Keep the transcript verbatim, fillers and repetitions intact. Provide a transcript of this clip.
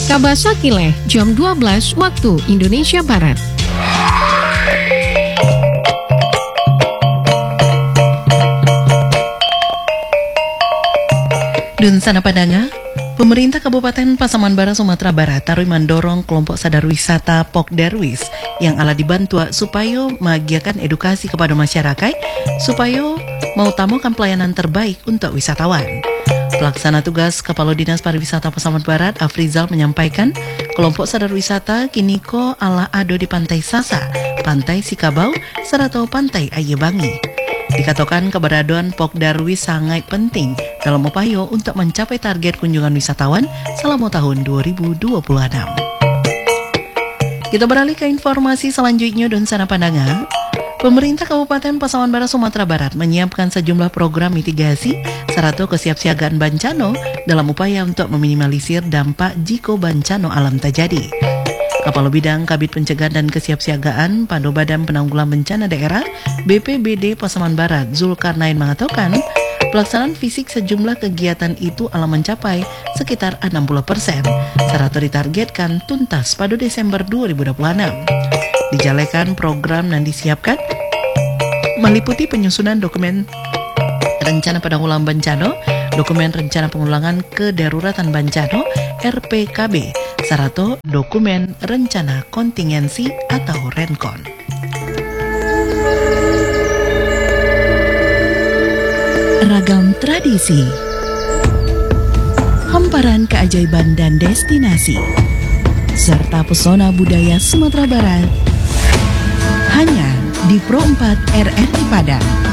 Kabasakileh, jam dua belas waktu Indonesia Barat. Dun sana padanga, pemerintah Kabupaten Pasaman Barat, Sumatera Barat tarui mendorong kelompok sadar wisata Pok Darwis yang ala dibantu supaya mengagiakan edukasi kepada masyarakat supaya mengutamakan pelayanan terbaik untuk wisatawan. Pelaksana tugas Kepala Dinas Pariwisata Pasaman Barat, Afrizal, menyampaikan kelompok sadar wisata kini ko ala ado di Pantai Sasa, Pantai Sikabau, serta Pantai Ayebangi. Dikatakan keberadaan Pok Darwis sangat penting dalam upaya untuk mencapai target kunjungan wisatawan selama tahun dua ribu dua puluh enam. Kita beralih ke informasi selanjutnya dan sana pandangan. Pemerintah Kabupaten Pasaman Barat, Sumatera Barat menyiapkan sejumlah program mitigasi serta kesiapsiagaan bencana dalam upaya untuk meminimalisir dampak jika bencana alam terjadi. Kepala Bidang Kabid Pencegahan dan Kesiapsiagaan pada Badan Penanggulangan Bencana Daerah B P B D Pasaman Barat, Zulkarnain, mengatakan pelaksanaan fisik sejumlah kegiatan itu ala mencapai sekitar enam puluh persen serta ditargetkan tuntas pada Desember dua ribu dua puluh enam. Dijalakan program yang disiapkan meliputi penyusunan dokumen rencana penanggulangan bencana, dokumen rencana pengulangan kedaruratan bencana R P K B, serta dokumen rencana kontingensi atau Renkon. Ragam tradisi, hamparan keajaiban dan destinasi, serta pesona budaya Sumatera Barat hanya di Pro empat R R I Padang.